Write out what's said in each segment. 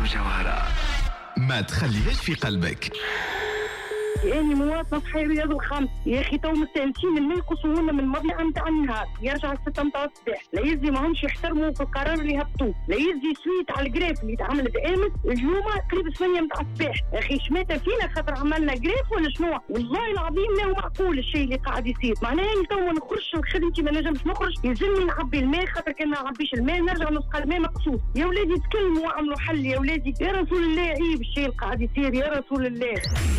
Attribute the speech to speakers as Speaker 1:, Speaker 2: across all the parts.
Speaker 1: وجوهرة ما تخليهاش في قلبك.
Speaker 2: يعني مواطنة في حي رياض الخمس يا اخي تو مستانسين الماء يقصونا من المضيعة نتاع النهار يرجع 6 متاع الصباح. لا يزي ماهمش يحترموا في القرار اللي هبطوه، لا يزي سويت على الجراف اللي تعملت امس اليوم قريب 8 متاع الصباح. يا اخي شماتة فينا خاطر عملنا جراف ولا شنو؟ والله العظيم لا هو معقول الشيء اللي قاعد يصير. معناها تو ما نخرجش خدمتي ما نجمش نخرج يلزمني نعبي الماء خاطر كان ما نعبيش الماء نرجع نسقى الماء مقصوص. يا ولادي تكلموا واعملوا حل يا ولادي يا رسول الله. عيب الشيء اللي قاعد يصير يا رسول الله.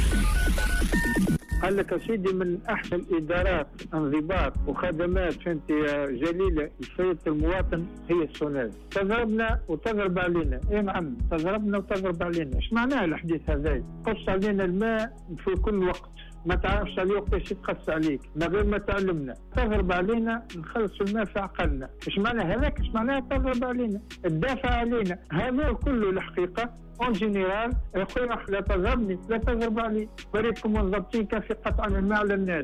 Speaker 3: قال لك يا سيدي من احسن الادارات انضباط وخدمات فهمت يا جليله لسياده المواطن هي السوناز. تضربنا وتضرب علينا، اي نعم تضربنا وتضرب علينا. ايش معناها الحديث هذا؟ قص علينا الماء في كل وقت، ما تعرفش عليه وقتاش يتقص عليك من غير ما تعلمنا. تضرب علينا نخلص الماء في عقلنا. ايش معناها هذاك؟ ايش معناها تضرب علينا؟ تدافع علينا. هذا كله الحقيقه اون جينيرال يا خويا لا تضربني لا تضرب علي. بريتكم منضبطين كان في قطع الماء على الناس.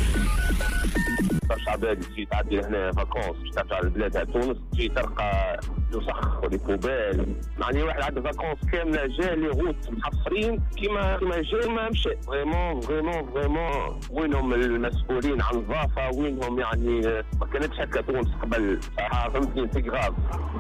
Speaker 4: الشعبيه اللي تجي تعدي لهنا فاكونس باش ترجع للبلاد تاع تونس تجي تلقى يسخ ولي بوبال. يعني واحد عنده فاكونس كامله جا لي غوت محفرين كيما جا ما مشى. فريمون وينهم المسؤولين عن النظافه؟ وينهم يعني ما كانتش هكا تونس قبل صراحه فهمتني. في غاز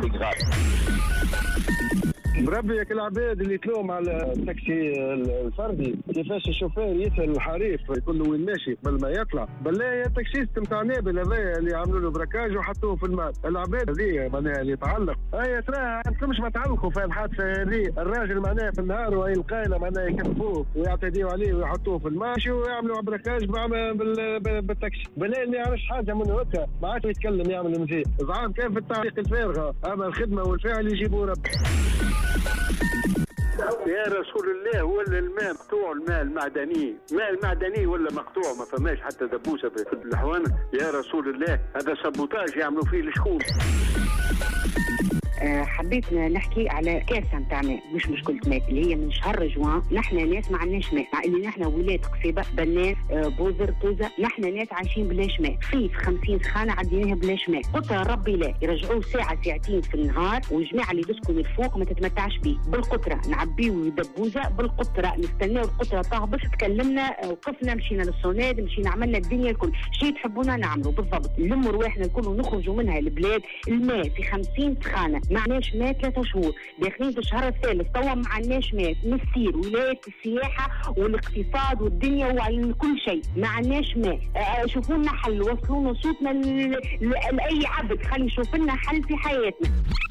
Speaker 5: بربيك العباد اللي تلوم على التاكسي الفردي كيفاش الشوفير يسال الحريف يقول له وين ماشي قبل ما يطلع. بالله التاكسيست نتاع نابل هذايا اللي عملوا له براكاج وحطوه في الماء. العباد هذه معناها اللي تعلق هي ترى انتمش ما تعلقوا في الحادثه هذه. الراجل معناها في النهار وهي القايله معناها يكفوه ويعتديوا عليه ويحطوه في الماء ويعملوا براكاج بالتاكسي. بالله اللي يعرفش حاجه من وقتها ما عادش يتكلم يعمل مزيد. زعام كيف التعليق الفارغه اما الخدمه والفعل يجيبوا رب.
Speaker 3: يا رسول الله ولا الماء مقطوع الماء المعدني ولا مقطوع ما فماش حتى دبوسه في الحوانه. يا رسول الله هذا سابوتاج يعملوا فيه لشكون؟
Speaker 2: حبيت نحكي على كارثه نتاع ماء مش مشكله ماء اللي هي من شهر جوان. نحن ناس ما عندناش ماء مع اللي نحن ولاد قصيبه بنات بوزر توزه. نحن ناس عايشين بلاش ماء. في 50 سخانه عديناها بلاش ماء. قلت يا ربي لا يرجعوه ساعه ساعتين في النهار والجماعه اللي تسكن الفوق ما تتمتعش به. بالقطره نعبيو دبوزه بالقطره نستناو القطره تهبط. تكلمنا وقفنا مشينا للسوناد مشينا عملنا الدنيا الكل شيء تحبونا نعملوا بالضبط. نلموا رواحنا الكل ونخرجوا منها البلاد. الماء في 50 سخانه ما عندناش ماء 3 شهور داخلين في الشهر الثالث توا ما عندناش ماء. نسير ولايه السياحه والاقتصاد والدنيا وكل شيء ما عندناش ماء. شوفوا لنا حل وصلوا صوتنا لاي عبد خلي يشوف لنا حل في حياتنا.